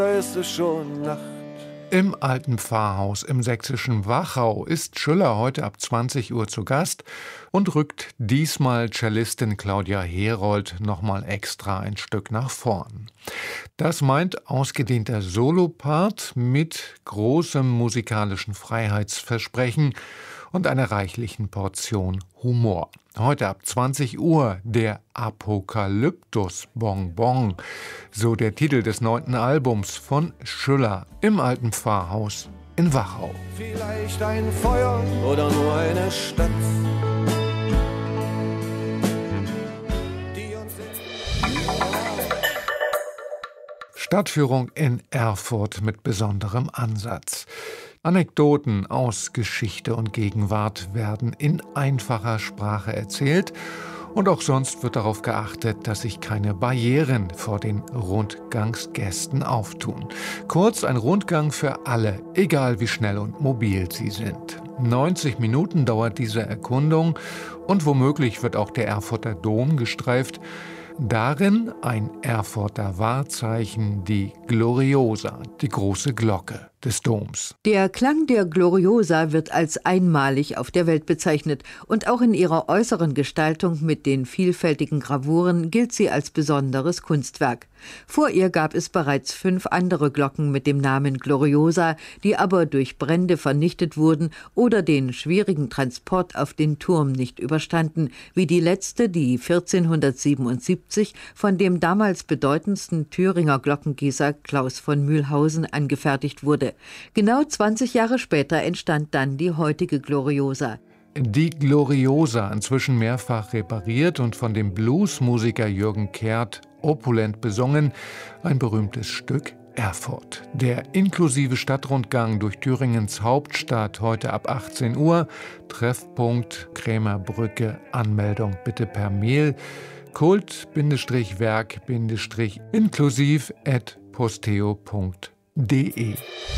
ist es schon Nacht. Im Alten Pfarrhaus im sächsischen Wachau ist Schüller heute ab 20 Uhr zu Gast und rückt diesmal Cellistin Claudia Herold nochmal extra ein Stück nach vorn. Das meint ausgedehnter Solopart mit großem musikalischen Freiheitsversprechen und einer reichlichen Portion Humor. Heute ab 20 Uhr der Apokalyptus-Bonbon, so der Titel des 9. Albums von Schüller im Alten Pfarrhaus in Wachau. Vielleicht ein Feuer oder nur eine Stadt. Stadtführung in Erfurt mit besonderem Ansatz. Anekdoten aus Geschichte und Gegenwart werden in einfacher Sprache erzählt und auch sonst wird darauf geachtet, dass sich keine Barrieren vor den Rundgangsgästen auftun. Kurz ein Rundgang für alle, egal wie schnell und mobil sie sind. 90 Minuten dauert diese Erkundung und womöglich wird auch der Erfurter Dom gestreift. Darin ein Erfurter Wahrzeichen, die Gloriosa, die große Glocke des Doms. Der Klang der Gloriosa wird als einmalig auf der Welt bezeichnet und auch in ihrer äußeren Gestaltung mit den vielfältigen Gravuren gilt sie als besonderes Kunstwerk. Vor ihr gab es bereits 5 andere Glocken mit dem Namen Gloriosa, die aber durch Brände vernichtet wurden oder den schwierigen Transport auf den Turm nicht überstanden, wie die letzte, die 1477 von dem damals bedeutendsten Thüringer Glockengießer Klaus von Mühlhausen angefertigt wurde. Genau 20 Jahre später entstand dann die heutige Gloriosa. Die Gloriosa, inzwischen mehrfach repariert und von dem Bluesmusiker Jürgen Kehrt opulent besungen, ein berühmtes Stück Erfurt. Der inklusive Stadtrundgang durch Thüringens Hauptstadt heute ab 18 Uhr. Treffpunkt Krämerbrücke, Anmeldung bitte per Mail kult-werk-inklusiv@posteo.de.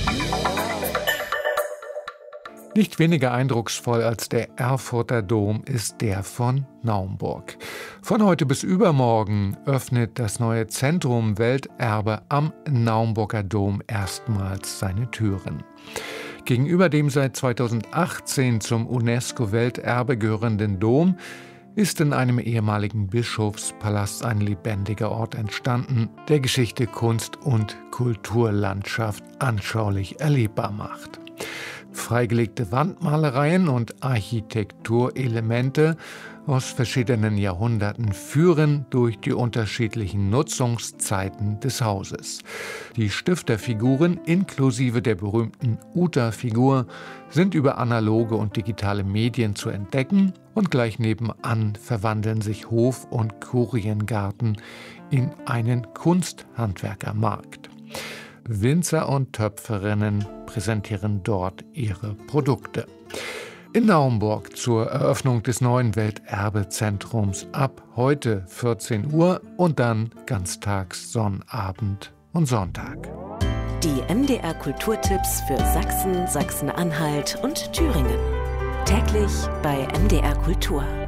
Nicht weniger eindrucksvoll als der Erfurter Dom ist der von Naumburg. Von heute bis übermorgen öffnet das neue Zentrum Welterbe am Naumburger Dom erstmals seine Türen. Gegenüber dem seit 2018 zum UNESCO-Welterbe gehörenden Dom ist in einem ehemaligen Bischofspalast ein lebendiger Ort entstanden, der Geschichte, Kunst und Kulturlandschaft anschaulich erlebbar macht. Freigelegte Wandmalereien und Architekturelemente aus verschiedenen Jahrhunderten führen durch die unterschiedlichen Nutzungszeiten des Hauses. Die Stifterfiguren inklusive der berühmten Uta-Figur sind über analoge und digitale Medien zu entdecken und gleich nebenan verwandeln sich Hof- und Kuriengarten in einen Kunsthandwerkermarkt. Winzer und Töpferinnen präsentieren dort ihre Produkte. In Naumburg zur Eröffnung des neuen Welterbezentrums ab heute 14 Uhr und dann ganztags Sonnabend und Sonntag. Die MDR Kulturtipps für Sachsen, Sachsen-Anhalt und Thüringen. Täglich bei MDR Kultur.